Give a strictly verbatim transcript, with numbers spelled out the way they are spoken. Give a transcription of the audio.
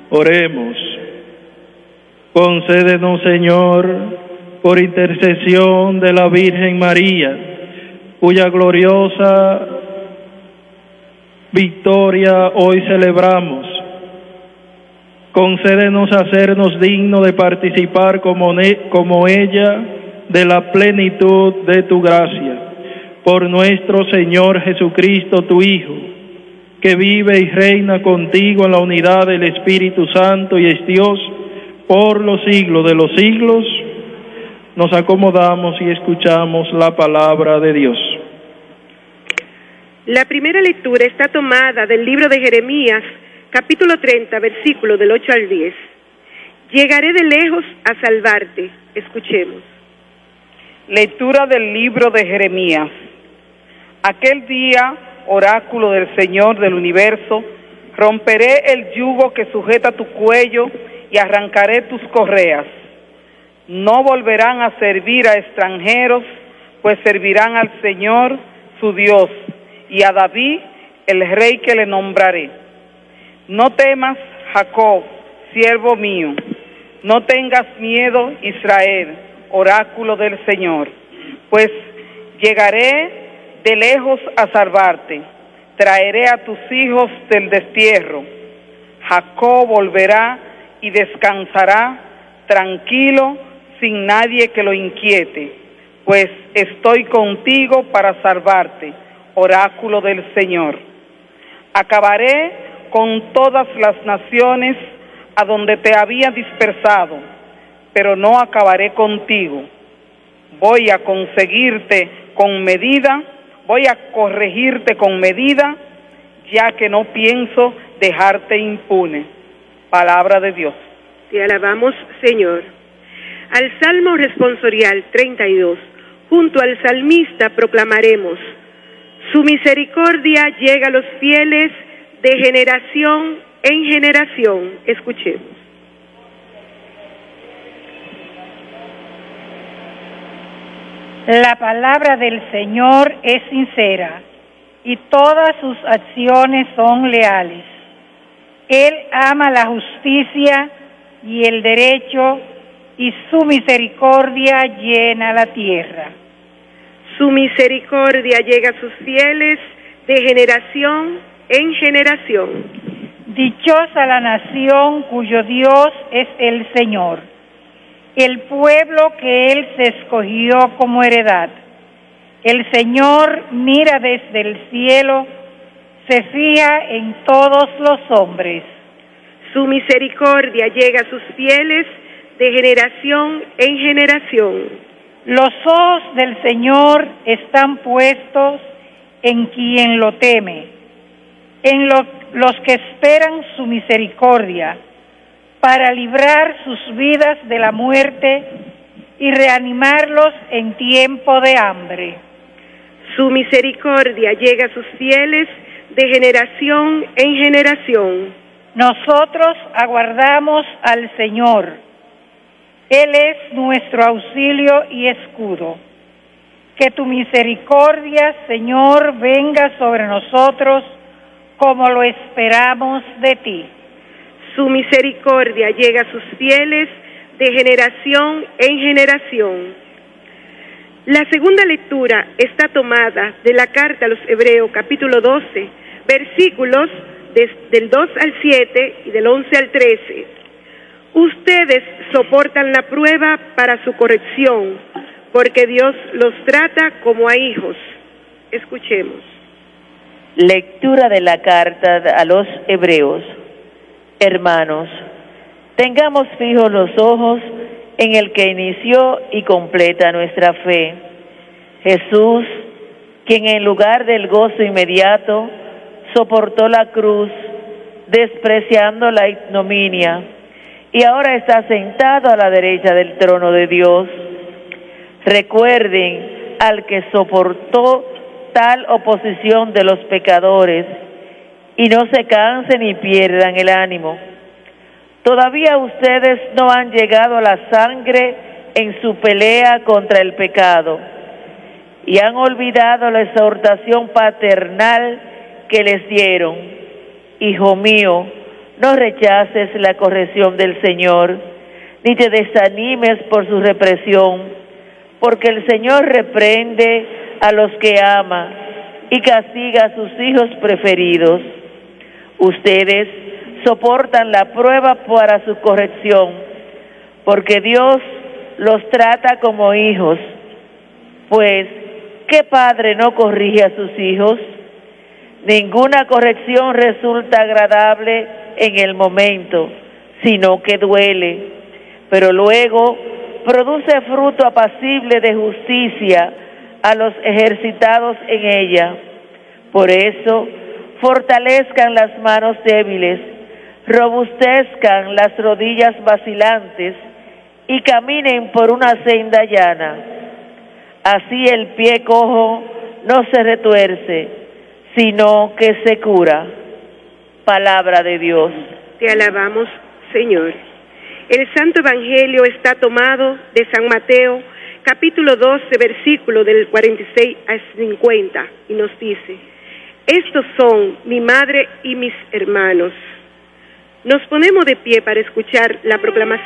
Oremos. Concédenos, Señor, por intercesión de la Virgen María, cuya gloriosa victoria hoy celebramos. Concédenos hacernos dignos de participar como, como ella de la plenitud de tu gracia. Por nuestro Señor Jesucristo, tu Hijo, que vive y reina contigo en la unidad del Espíritu Santo y es Dios por los siglos de los siglos. Nos acomodamos y escuchamos la palabra de Dios. La primera lectura está tomada del libro de Jeremías, capítulo treinta, versículo del ocho al diez. Llegaré de lejos a salvarte. Escuchemos. Lectura del libro de Jeremías. Aquel día, oráculo del Señor del universo, romperé el yugo que sujeta tu cuello y arrancaré tus correas. No volverán a servir a extranjeros, pues servirán al Señor, su Dios, y a David, el rey que le nombraré. No temas, Jacob, siervo mío, no tengas miedo, Israel, oráculo del Señor, pues llegaré de lejos a salvarte, traeré a tus hijos del destierro. Jacob volverá y descansará tranquilo, sin nadie que lo inquiete, pues estoy contigo para salvarte, oráculo del Señor. Acabaré con todas las naciones a donde te había dispersado, pero no acabaré contigo. Voy a conseguirte con medida, voy a corregirte con medida, ya que no pienso dejarte impune. Palabra de Dios. Te alabamos, Señor. Al Salmo responsorial treinta y dos, junto al salmista proclamaremos: su misericordia llega a los fieles de generación en generación. Escuchemos. La palabra del Señor es sincera y todas sus acciones son leales. Él ama la justicia y el derecho, y su misericordia llena la tierra. Su misericordia llega a sus fieles de generación en generación. Dichosa la nación cuyo Dios es el Señor, el pueblo que Él se escogió como heredad. El Señor mira desde el cielo, se fija en todos los hombres. Su misericordia llega a sus fieles de generación en generación. Los ojos del Señor están puestos en quien lo teme, en lo, los que esperan su misericordia, para librar sus vidas de la muerte y reanimarlos en tiempo de hambre. Su misericordia llega a sus fieles de generación en generación. Nosotros aguardamos al Señor. Él es nuestro auxilio y escudo. Que tu misericordia, Señor, venga sobre nosotros como lo esperamos de ti. Su misericordia llega a sus fieles de generación en generación. La segunda lectura está tomada de la carta a los Hebreos, capítulo doce, versículos de, del dos al siete y del once al trece. Ustedes soportan la prueba para su corrección, porque Dios los trata como a hijos. Escuchemos. Lectura de la carta a los Hebreos. Hermanos, tengamos fijos los ojos en el que inició y completa nuestra fe, Jesús, quien en lugar del gozo inmediato soportó la cruz, despreciando la ignominia, y ahora está sentado a la derecha del trono de Dios. Recuerden al que soportó tal oposición de los pecadores, y no se cansen ni pierdan el ánimo. Todavía ustedes no han llegado a la sangre en su pelea contra el pecado, y han olvidado la exhortación paternal que les dieron: Hijo mío, no rechaces la corrección del Señor, ni te desanimes por su represión, porque el Señor reprende a los que ama y castiga a sus hijos preferidos. Ustedes soportan la prueba para su corrección, porque Dios los trata como hijos. Pues, ¿qué padre no corrige a sus hijos? Ninguna corrección resulta agradable en el momento, sino que duele, pero luego produce fruto apacible de justicia a los ejercitados en ella. Por eso, fortalezcan las manos débiles, robustezcan las rodillas vacilantes y caminen por una senda llana. Así el pie cojo no se retuerce, sino que se cura. Palabra de Dios. Te alabamos, Señor. El Santo Evangelio está tomado de San Mateo, capítulo doce, versículo del cuarenta y seis al cincuenta, y nos dice: estos son mi madre y mis hermanos. Nos ponemos de pie para escuchar la proclamación